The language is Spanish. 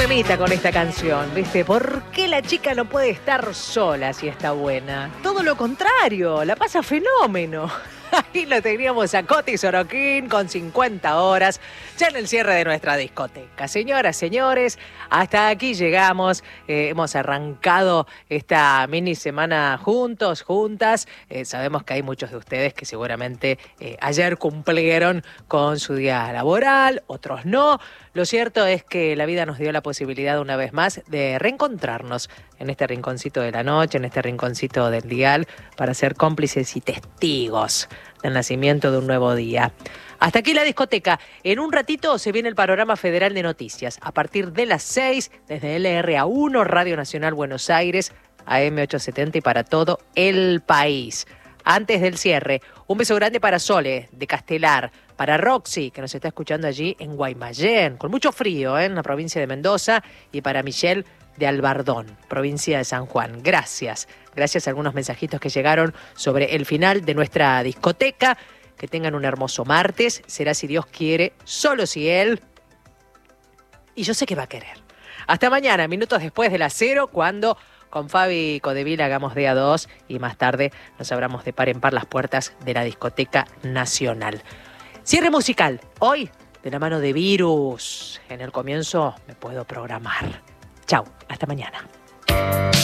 temita con esta canción, ¿viste? ¿Por qué la chica no puede estar sola si está buena? Todo lo contrario, la pasa fenómeno. Ahí lo teníamos a Coti Sorokin con 50 horas, ya en el cierre de nuestra discoteca. Señoras, señores, hasta aquí llegamos. Hemos arrancado esta mini semana juntos, juntas. Sabemos que hay muchos de ustedes que seguramente ayer cumplieron con su día laboral, otros no. Lo cierto es que la vida nos dio la posibilidad una vez más de reencontrarnos en este rinconcito de la noche, en este rinconcito del dial, para ser cómplices y testigos del nacimiento de un nuevo día. Hasta aquí la discoteca. En un ratito se viene el panorama federal de noticias. A partir de las 6, desde LRA1, Radio Nacional Buenos Aires, AM870 y para todo el país. Antes del cierre, un beso grande para Sole, de Castelar, para Roxy, que nos está escuchando allí en Guaymallén, con mucho frío, en la provincia de Mendoza, y para Michelle de Albardón, provincia de San Juan. Gracias. Gracias a algunos mensajitos que llegaron sobre el final de nuestra discoteca. Que tengan un hermoso martes. Será, si Dios quiere, solo si Él. Y yo sé que va a querer. Hasta mañana, minutos después de las 0, cuando con Fabi Codevil hagamos de A2 y más tarde nos abramos de par en par las puertas de la discoteca nacional. Cierre musical. Hoy, de la mano de Virus. En el comienzo me puedo programar. Chau, hasta mañana.